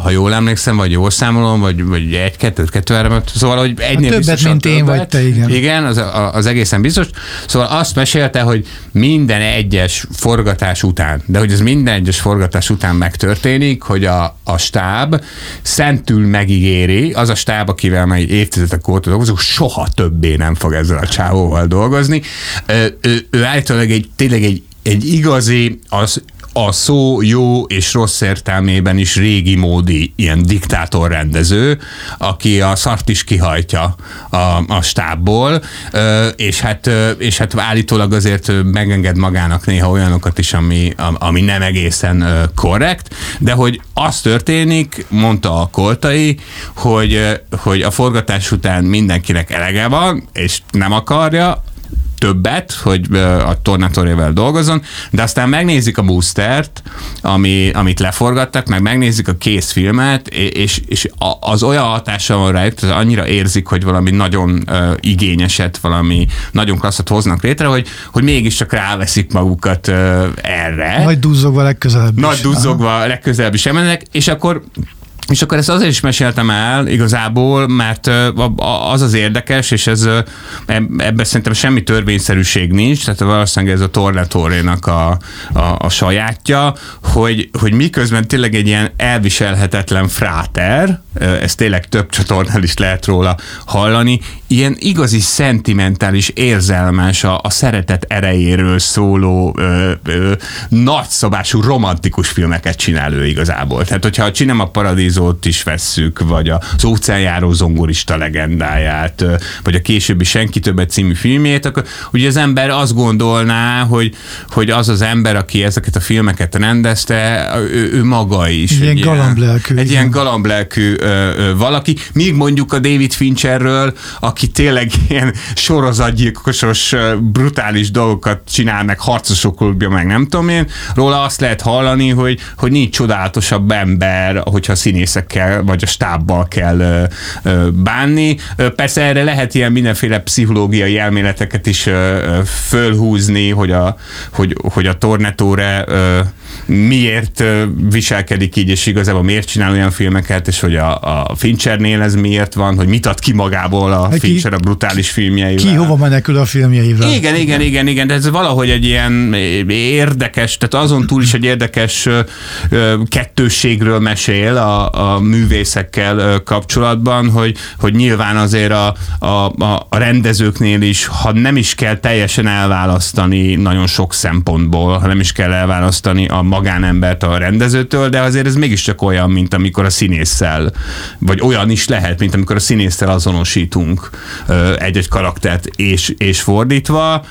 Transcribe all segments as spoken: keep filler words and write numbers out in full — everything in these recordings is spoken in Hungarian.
ha jól emlékszem, vagy jól számolom, vagy, vagy egy, kettőt, kettő, három, szóval, hogy egynél többet, biztosan mint én többet. vagy te, igen. Igen, az, az egészen biztos. Szóval azt mesélte, hogy minden egyes forgatás után, de hogy ez minden egyes forgatás után megtörténik, hogy a, a stáb szentül megígéri, az a stáb, akivel már évtizedek óta dolgozunk, soha többé nem fog ezzel a csávóval dolgozni. Ő, ő, ő állítólag egy, tényleg egy, egy igazi, az a szó jó és rossz értelmében is régi módi ilyen diktátor rendező, aki a szart is kihajtja a, a stábból, és hát, és hát állítólag azért megenged magának néha olyanokat is, ami, ami nem egészen korrekt, de hogy az történik, mondta a Koltai, hogy, hogy a forgatás után mindenkinek elege van, és nem akarja többet, hogy a Tornatorével dolgozzon, de aztán megnézik a boostert, ami, amit leforgattak, meg megnézik a kész filmet, és, és az olyan hatása van rájuk, az annyira érzik, hogy valami nagyon uh, igényeset, valami nagyon klasszat hoznak létre, hogy, hogy mégiscsak ráveszik magukat uh, erre. Nagy duzzogva legközelebb is. Nagy duzzogva Aha. legközelebb is emelnek, és akkor És akkor ezt azért is meséltem el igazából, mert az az érdekes, és ez, ebben szerintem semmi törvényszerűség nincs, tehát valószínűleg ez a Tornatorénak a, a, a sajátja, hogy, hogy miközben tényleg egy ilyen elviselhetetlen fráter, ez tényleg több csatornál is lehet róla hallani, ilyen igazi szentimentális, érzelmes, a, a szeretet erejéről szóló ö, ö, nagyszabású romantikus filmeket csinál ő igazából. Tehát, hogyha a Cinema Paradiso-t is vesszük, vagy az Óceánjáró zongorista legendáját, vagy a későbbi Senki többet című filmjét, akkor ugye az ember azt gondolná, hogy, hogy az az ember, aki ezeket a filmeket rendezte, ő, ő maga is. Egy ilyen galamblelkű. Egy ilyen galamblelkű valaki, míg mondjuk a David Fincherről, aki tényleg ilyen sorozatgyilkosos, brutális dolgokat csinál, meg harcosok klubja, meg nem tudom én, róla azt lehet hallani, hogy, hogy nincs csodálatosabb ember, hogyha színészekkel, vagy a stábbal kell bánni. Persze erre lehet ilyen mindenféle pszichológiai elméleteket is fölhúzni, hogy a, hogy, hogy a Tornatore miért viselkedik így, és igazából miért csinál olyan filmeket, és hogy a, a Finchernél ez miért van, hogy mit ad ki magából a ki, Fincher a brutális filmjeivel. Ki hova menekül a filmjeivel. Igen, igen, igen, igen, de ez valahogy egy ilyen érdekes, tehát azon túl is egy érdekes kettősségről mesél a, a művészekkel kapcsolatban, hogy, hogy nyilván azért a, a, a rendezőknél is, ha nem is kell teljesen elválasztani nagyon sok szempontból, ha nem is kell elválasztani a magánembert a rendezőtől, de azért ez mégiscsak olyan, mint amikor a színésszel, vagy olyan is lehet, mint amikor a színésszel azonosítunk egy-egy karaktert, és, és fordítva.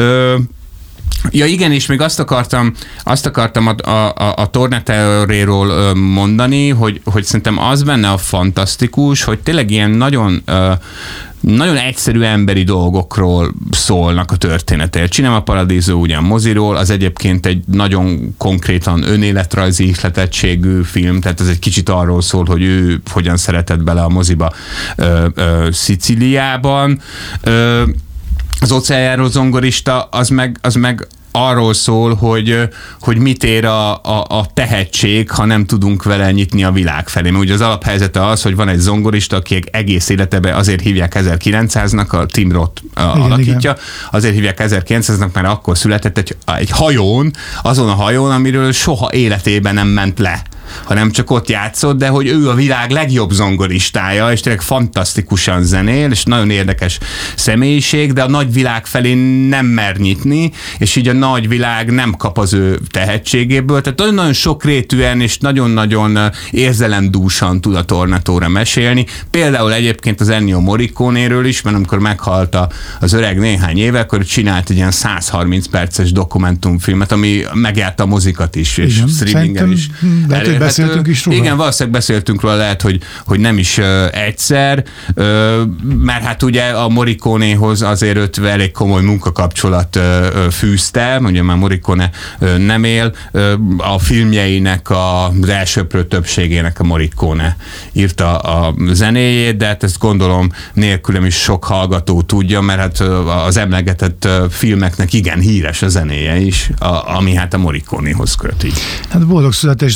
Ja igen, és még azt akartam, azt akartam a, a, a Tornatoréról mondani, hogy, hogy szerintem az benne a fantasztikus, hogy tényleg ilyen nagyon nagyon egyszerű emberi dolgokról szólnak a történetek. Cinema Paradiso ugyan moziról, az egyébként egy nagyon konkrétan önéletrajzi ihletettségű film, tehát ez egy kicsit arról szól, hogy ő hogyan szeretett bele a moziba ö, ö, Szicíliában. Ö, az Óceánjáró zongorista, az meg, az meg arról szól, hogy, hogy mit ér a, a, a tehetség, ha nem tudunk vele nyitni a világ felé. Mert ugye az alaphelyzete az, hogy van egy zongorista, aki egész életebe azért hívják ezerkilencszáznak, a Tim Roth alakítja, igen. Azért hívják ezerkilencszáznak, mert akkor született egy, egy hajón, azon a hajón, amiről soha életében nem ment le, hanem csak ott játszott, de hogy ő a világ legjobb zongoristája, és tényleg fantasztikusan zenél, és nagyon érdekes személyiség, de a nagy világ felé nem mer nyitni, és így a nagy világ nem kap az ő tehetségéből. Tehát nagyon-nagyon sokrétűen és nagyon-nagyon érzelemdúsan tud a Tornatore mesélni. Például egyébként az Ennio Morriconéről is, mert amikor meghalt az öreg néhány éve, akkor csinált egy ilyen száz harminc perces dokumentumfilmet, ami megjárta a mozikat is, és streamingen is. Beszéltünk is róla. Igen, valószínűleg beszéltünk róla, lehet, hogy, hogy nem is uh, egyszer, uh, mert hát ugye a Morriconéhoz azért őt elég komoly munkakapcsolat uh, fűzte, ugye már Morricone uh, nem él, uh, a filmjeinek a, az elsőprő többségének a Morricone írta a zenéjét, de hát ezt gondolom nélkülem is sok hallgató tudja, mert hát az emlegetett filmeknek igen híres a zenéje is, a, ami hát a Morriconéhoz köti. Hát boldog születésnapot, hát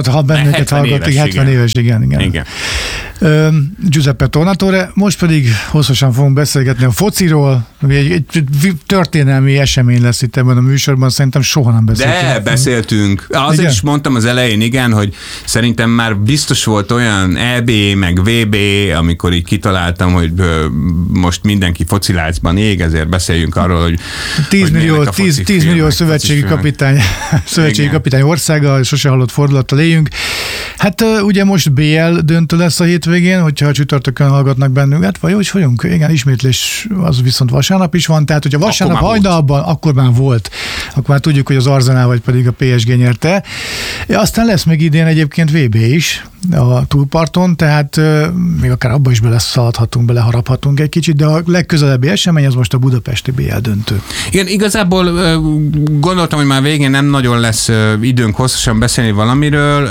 Hát ha bennünket hallgatik, hetven éves, igen. igen. igen. Uh, Giuseppe Tornatore, most pedig hosszasan fogunk beszélgetni a fociról, egy, egy történelmi esemény lesz itt ebben a műsorban, szerintem soha nem beszéltünk. De beszéltünk. Azért igen? is mondtam az elején, igen, hogy szerintem már biztos volt olyan é bé, meg vé bé, amikor így kitaláltam, hogy most mindenki focilácban ég, ezért beszéljünk arról, hogy tíz millió, tíz, tíz millió szövetségi kapitány, szövetségi kapitány országa, sose hallott fordulattal éljünk. Hát ugye most bé el döntő lesz a hétvégén, hogyha a csütörtökön hallgatnak bennünket, vagy hogy vagyunk? Igen, ismétlés az viszont vasárnap is van, tehát hogyha vasárnap hajnalban, akkor már volt, akkor már tudjuk, hogy az Arsenal vagy pedig a pé es gé nyerte. Aztán lesz még idén egyébként vé bé is a túlparton, tehát még akár abba is beleszaladhatunk, beleharaphatunk egy kicsit, de a legközelebbi esemény az most a budapesti bé el döntő. Igen, igazából gondoltam, hogy már végén nem nagyon lesz időnk hosszasan beszélni valamiről,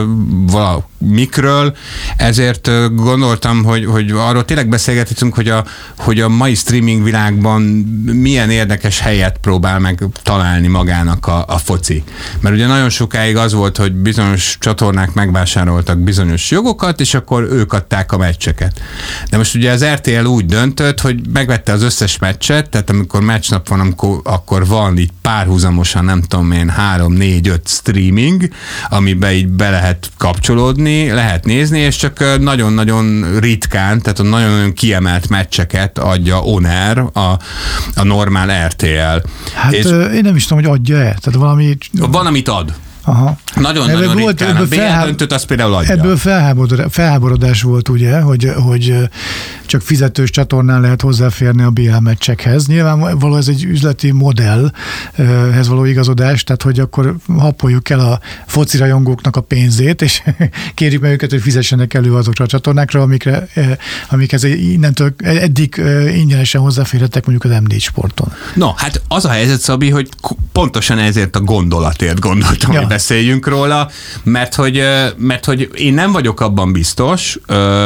valamikről, ezért gondoltam, hogy, hogy arról tényleg beszélgethetünk, hogy a, hogy a mai streaming világban milyen érdekes helyet próbál meg találni magának a, a foci. Mert ugye nagyon sokáig az volt, hogy bizonyos csatornák megvásároltak bizonyos jogokat, és akkor ők adták a meccseket. De most ugye az er té el úgy döntött, hogy megvette az összes meccset, tehát amikor meccsnap van, amikor, akkor van így párhuzamosan, nem tudom én, három, négy, öt streaming, amiben így be lehet kapcsolódni, lehet nézni, és csak nagyon-nagyon ritkán, tehát a nagyon-nagyon kiemelt meccseket adja on-air, a, a normál er té el. Hát és én nem is tudom, hogy adja-e. Tehát valami... Van, amit ad. Aha. Nagyon-nagyon ritkán. A bé el döntőt azt például adja. Ebből felháborodás volt, ugye, hogy, hogy csak fizetős csatornán lehet hozzáférni a bé el meccsekhez. Nyilvánvalóan ez egy üzleti modellhez való igazodás, tehát hogy akkor happoljuk el a foci rajongóknak a pénzét, és kérjük meg őket, hogy fizessenek elő azokra a csatornákra, amikre, amikhez innentől eddig ingyenesen hozzáférhettek mondjuk az em négy Sporton. No, hát az a helyzet, Szabi, hogy pontosan ezért a gondolatért gondoltam, ja. hogy beszéljünk róla, mert hogy, mert hogy én nem vagyok abban biztos,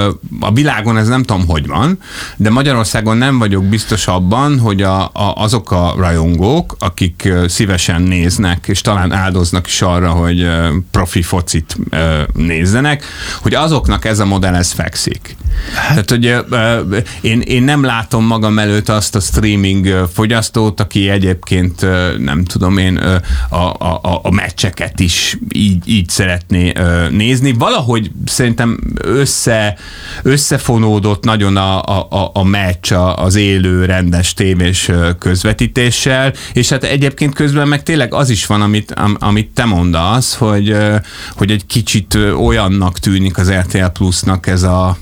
a világon ez nem tudom, hogy van, de Magyarországon nem vagyok biztos abban, hogy a, a, azok a rajongók, akik szívesen néznek, és talán áldoznak is arra, hogy profi focit nézzenek, hogy azoknak ez a modell ez fekszik. Hát. Tehát, hogy én, én nem látom magam előtt azt a streaming fogyasztót, aki egyébként nem tudom én a, a, a meccseket is így, így szeretné nézni. Valahogy szerintem össze, összefonódott nagyon a, a, a meccs az élő, rendes tévés közvetítéssel, és hát egyébként közben meg tényleg az is van, amit, amit te mondasz, hogy, hogy egy kicsit olyannak tűnik az er té el Plusnak ez a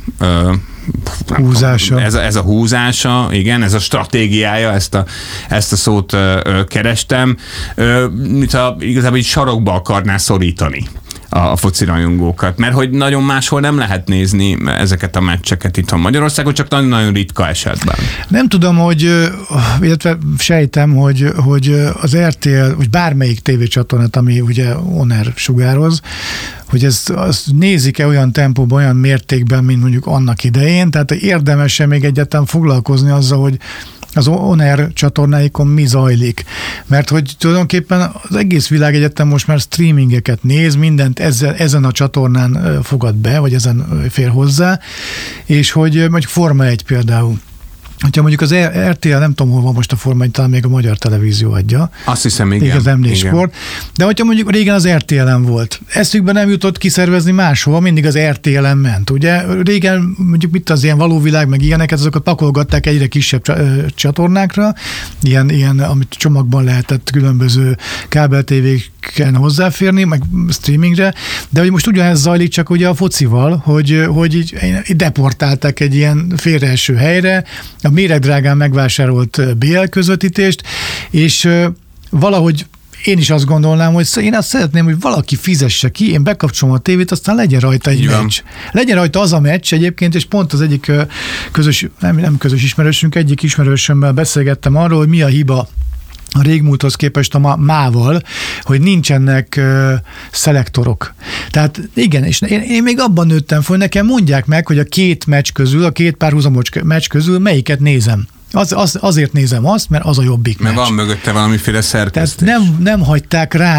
húzása. Ez a, ez a húzása, igen, ez a stratégiája, ezt a, ezt a szót ö, kerestem, ö, mintha igazából így sarokba akarná szorítani a foci rajongókat, mert hogy nagyon máshol nem lehet nézni ezeket a meccseket itthon Magyarországon, csak nagyon-nagyon ritka esetben. Nem tudom, hogy, illetve sejtem, hogy, hogy az er té el, vagy bármelyik tévécsatornát, ami ugye on-air sugároz, hogy ezt azt nézik-e olyan tempóban, olyan mértékben, mint mondjuk annak idején, tehát érdemes-e még egyáltalán foglalkozni azzal, hogy az on-air csatornáikon mi zajlik. Mert hogy tulajdonképpen az egész világegyetem most már streamingeket néz, mindent ezzel, ezen a csatornán fogad be, vagy ezen fér hozzá, és hogy mondjuk Forma egy például. Hogyha mondjuk az er té el, nem tudom, hol van most a Forma egy, talán még a Magyar Televízió adja. Azt hiszem, igen. Igen, az em négy Sport. De hogyha mondjuk régen az er té elen volt, eszükben nem jutott kiszervezni máshova, mindig az er té elen ment. Ugye régen mondjuk mit az ilyen valóvilág, meg ilyeneket, azokat pakolgatták egyre kisebb csatornákra, ilyen, ilyen amit csomagban lehetett különböző kábeltévéken hozzáférni, meg streamingre, de hogy most ugyanez zajlik, csak ugye a focival, hogy, hogy így, így deportálták egy ilyen félreeső helyre, a méregdrágán megvásárolt bé el közvetítést, és valahogy én is azt gondolnám, hogy én azt szeretném, hogy valaki fizesse ki, én bekapcsolom a tévét, aztán legyen rajta egy Igen. meccs. Legyen rajta az a meccs egyébként, és pont az egyik közös, nem, nem közös ismerősünk, egyik ismerősömmel beszélgettem arról, hogy mi a hiba a régmúlthoz képest a mával, hogy nincsenek uh, szelektorok. Tehát igen, és én, én még abban nőttem föl, nekem mondják meg, hogy a két meccs közül, a két párhuzamos meccs közül melyiket nézem. Az, az, azért nézem azt, mert az a jobbik mert meccs. Van mögötte valamiféle szerkesztés. Tehát nem, nem hagyták rám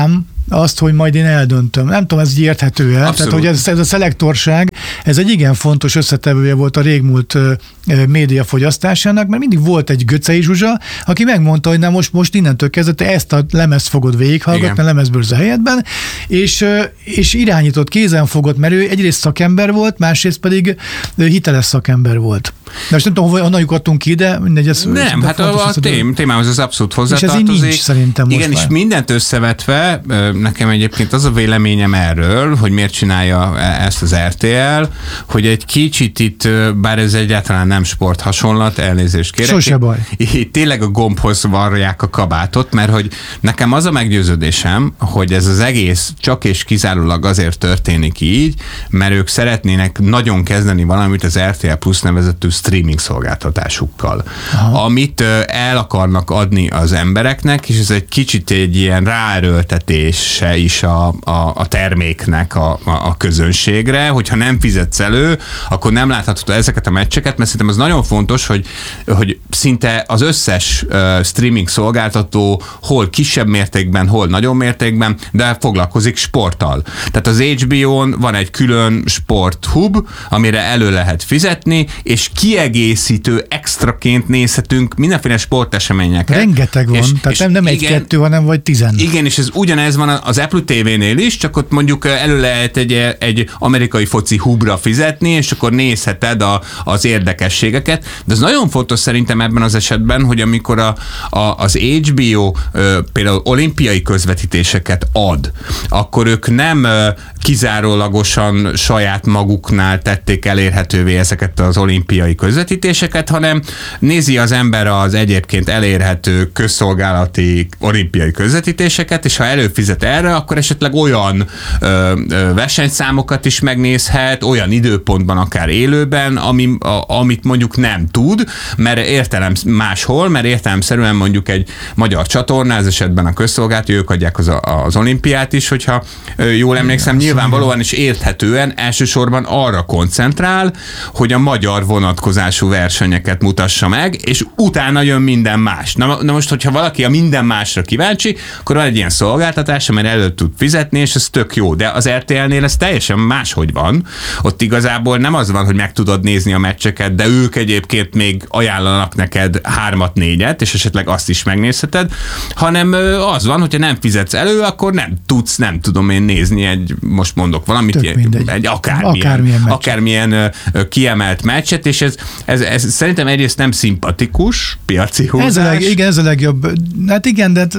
azt, hogy majd én eldöntöm. Nem tudom, ez így érthető el. Tehát, hogy ez, ez a szelektorság, ez egy igen fontos összetevője volt a régmúlt médiafogyasztásának, mert mindig volt egy Göcei Zsuzsa, aki megmondta, hogy na most, most innentől kezdve te ezt a lemezt fogod végighallgatni, a lemezbőrze helyetben, és, és irányított, kézen fogott, mert ő egyrészt szakember volt, másrészt pedig hiteles szakember volt. De most nem tudom, honnan jutottunk ki, de mindegy. Ez, nem, hát a, a tém, témához az abszolút hozzátartozik. És ez így nincs szerintem most. Igen, már. És mindent összevetve, nekem egyébként az a véleményem erről, hogy miért csinálja ezt az er té el, hogy egy kicsit itt, bár ez egyáltalán nem sport hasonlat, elnézést kérek. Sose baj. Itt tényleg a gombhoz varják a kabátot, mert hogy nekem az a meggyőződésem, hogy ez az egész csak és kizárólag azért történik így, mert ők szeretnének nagyon kezdeni valamit az er té el Plus nevezetű streaming szolgáltatásukkal, aha, amit el akarnak adni az embereknek, és ez egy kicsit egy ilyen ráerőltetése is a, a, a terméknek a, a, a közönségre, hogyha nem fizetsz elő, akkor nem láthatod ezeket a meccseket, mert szerintem az nagyon fontos, hogy, hogy szinte az összes uh, streaming szolgáltató hol kisebb mértékben, hol nagyobb mértékben, de foglalkozik sporttal. Tehát az há bé ó-n van egy külön sporthub, amire elő lehet fizetni, és kiegészítő extraként nézhetünk mindenféle sporteseményeket. Rengeteg van, és, tehát és nem, nem egy-kettő, hanem vagy tizen. Igen, és ez ugyanez van az Apple té vé-nél is, csak ott mondjuk elő lehet egy, egy amerikai foci hubra fizetni, és akkor nézheted a, az érdekességeket. De ez nagyon fontos szerintem ebben az esetben, hogy amikor a, a, az há bé ó ö, például olimpiai közvetítéseket ad, akkor ők nem ö, kizárólagosan saját maguknál tették elérhetővé ezeket az olimpiai közvetítéseket, hanem nézi az ember az egyébként elérhető közszolgálati olimpiai közvetítéseket, és ha előfizet erre, akkor esetleg olyan ö, ö, versenyszámokat is megnézhet, olyan időpontban, akár élőben, ami, a, amit mondjuk nem tud, mert értelem máshol, mert értelemszerűen mondjuk egy magyar csatorna, ez esetben a közszolgálati, ők adják az, az olimpiát is, hogyha jól emlékszem, nyilvánvalóan is érthetően elsősorban arra koncentrál, hogy a magyar vonatkozású versenyeket mutassa meg, és utána jön minden más. Na, na most, hogyha valaki a minden másra kíváncsi, akkor van egy ilyen szolgáltatás, amely elő tud fizetni, és ez tök jó, de az er té el-nél ez teljesen máshogy van. Ott igazából nem az van, hogy meg tudod nézni a meccseket, de ők egyébként még ajánlanak neked hármat, négyet, és esetleg azt is megnézheted, hanem az van, hogyha nem fizetsz elő, akkor nem tudsz, nem tudom én nézni egy, most mondok valamit, egy, egy akármilyen, akármilyen, akármilyen kiemelt meccset, és ez, ez, ez szerintem egyrészt nem szimpatikus piaci húzás. Ez a leg, igen, ez a legjobb. Hát igen, de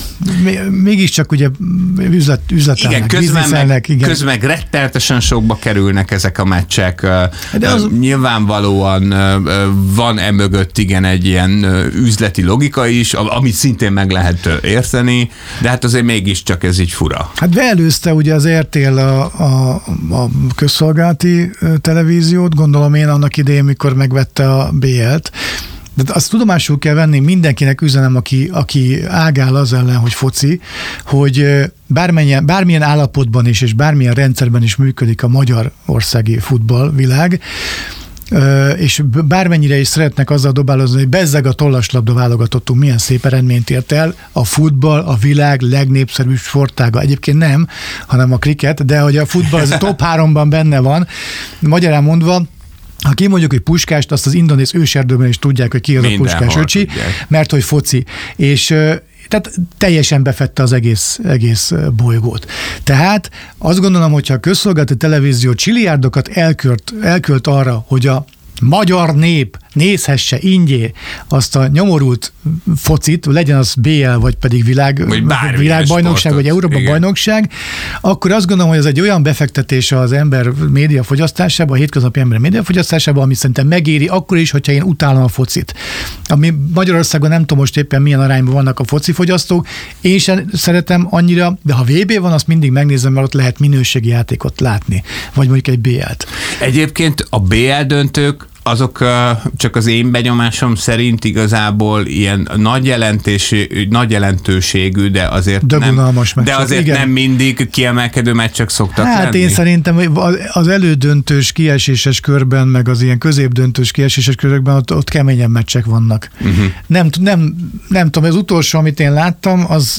mégiscsak ugye üzlet, üzletelnek, igen, közben meg, igen. közben meg rettenetesen sokba kerülnek ezek a meccsek. De az... Nyilvánvalóan van emögött igen egy ilyen üzleti logika is, amit szintén meg lehet érteni, de hát azért mégiscsak ez így fura. Hát beelőzte ugye az er té el a, a, a közszolgálati televíziót, gondolom én annak idején, mikor megvette a bé el-t, de azt tudomásul kell venni, mindenkinek üzenem, aki, aki ágál az ellen, hogy foci, hogy bármilyen, bármilyen állapotban is, és bármilyen rendszerben is működik a magyarországi futballvilág, és bármennyire is szeretnek azzal dobálozni, hogy bezzeg a tollaslabda válogatottunk, milyen szép eredményt ért el, a futball a világ legnépszerűbb sportága. Egyébként nem, hanem a kriket, de hogy a futball az a top háromban benne van. Magyarán mondva, ha kimondjuk, hogy Puskást, azt az indonéz őserdőben is tudják, hogy ki az a Puskás öcsi, tudják. Mert hogy foci. És tehát teljesen befette az egész, egész bolygót. Tehát azt gondolom, hogyha a közszolgálati televízió csiliárdokat elkölt, elkölt arra, hogy a magyar nép nézhesse ingyé azt a nyomorult focit, legyen az bé el, vagy pedig világ, vagy világbajnokság, vagy Európa bajnokság, akkor azt gondolom, hogy ez egy olyan befektetés az ember médiafogyasztásába, a hétköznapi ember médiafogyasztásába, ami szerintem megéri, akkor is, hogyha én utálom a focit. Ami Magyarországon nem tudom most éppen milyen arányban vannak a focifogyasztók, én sem szeretem annyira, de ha vé bé van, azt mindig megnézem, mert ott lehet minőségi játékot látni, vagy mondjuk egy bé el-t. Egyébként a bé el döntők azok csak az én benyomásom szerint igazából ilyen nagy, jelentőség, nagy jelentőségű, de azért, de nem, de azért igen. nem mindig kiemelkedő meccsek szoktak hát lenni. Én szerintem az elődöntős kieséses körben, meg az ilyen középdöntős kieséses körökben ott, ott keményebb meccsek vannak. Uh-huh. Nem, nem, nem tudom, az utolsó, amit én láttam, az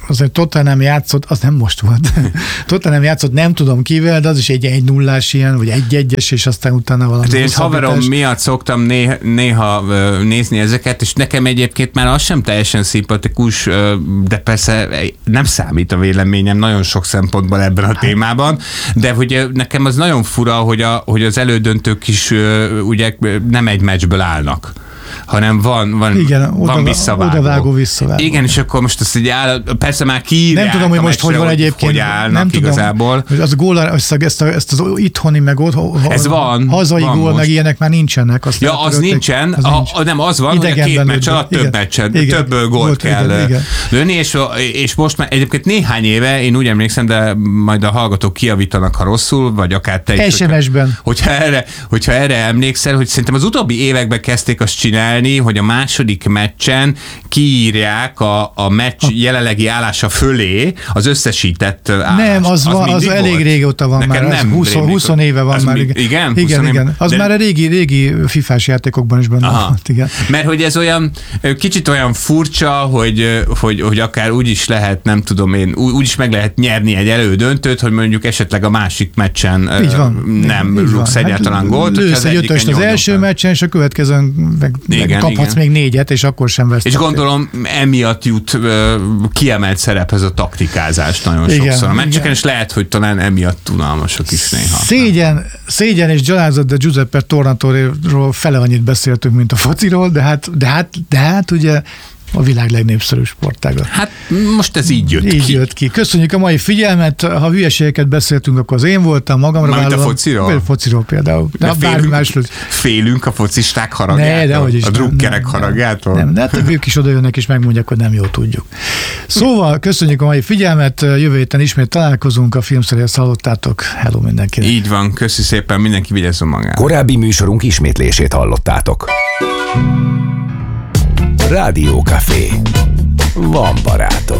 az egy Tottenham játszott, az nem most volt. Tottenham játszott, nem tudom kivel, de az is egy egy nullás ilyen, vagy egy egyes, és aztán utána valami. Hát én haverom miatt szoktam néha, néha nézni ezeket, és nekem egyébként már az sem teljesen szimpatikus, de persze nem számít a véleményem nagyon sok szempontból ebben a témában, de hogy nekem az nagyon fura, hogy, a, hogy az elődöntők is ugye nem egy meccsből állnak, hanem van, van, igen, van oda, visszavágó. Odavágó, visszavágó. Igen, és akkor most azt így áll, persze már kiírják. Nem tudom, hogy most hogy van egyébként. Hogy állnak nem tudom, igazából. Az gól, ezt, ezt, ezt az itthoni, meg ott, ez van. hazai van gól, most. meg ilyenek már nincsenek. Azt ja, az nincsen. Az a, nincs. a, nem, az van, hogy a két meccs alatt több meccsen, több gólt volt, kell igen, igen. lőni, és, és most már egyébként néhány éve, én úgy emlékszem, de majd a hallgatók kijavítanak, ha rosszul, vagy akár te is. es em es-ben. Hogyha erre, hogyha erre emlékszel, hogy szerintem az utóbbi években kezdték azt csinálni, hogy a második meccsen kiírják a, a meccs jelenlegi állása fölé az összesített állást. Nem, az, az, van, az elég régóta van nekem már, nem húsz, húsz éve van már. Mi, igen? Igen, igen. Az de... már a régi, régi fifás játékokban is benne volt. Igen. Mert hogy ez olyan, kicsit olyan furcsa, hogy, hogy, hogy akár úgy is lehet, nem tudom én, úgy is meg lehet nyerni egy elődöntőt, hogy mondjuk esetleg a másik meccsen nem rúgsz egyáltalán gólt. Lősz egy ötöst az első meccsen, és a következőn meg, igen, meg kaphatsz igen. még négyet, és akkor sem vesztek. És gondolom, emiatt jut uh, kiemelt szerephez a taktikázás nagyon igen, sokszor. A meccseken is lehet, hogy talán emiatt unalmasok is néha. Szégyen, szégyen és gyalázat, de Giuseppe Tornatoréról fele annyit beszéltünk, mint a fociról, de hát, de hát, de hát ugye a világ legnépszerűbb sportága. Hát most ez így jött így ki. jött ki. Köszönjük a mai figyelmet. Ha hülyeségeket beszéltünk, akkor az én voltam, magamra vállalom. Mármint a fociról? A fociról például. De félünk, félünk a focisták haragjától? Ne, dehogy is. A drukkerek haragjától? Nem, de hát ők is oda jönnek és megmondják, hogy nem jól tudjuk. Szóval köszönjük a mai figyelmet. Jövő héten ismét találkozunk. A filmszerűen hallottátok. Hello mindenkinek. Így van. Köszi szépen. Mindenki vigyázzon magára. Korábbi műsorunk ismétlését hallottátok. Rádió Café. Van barátom.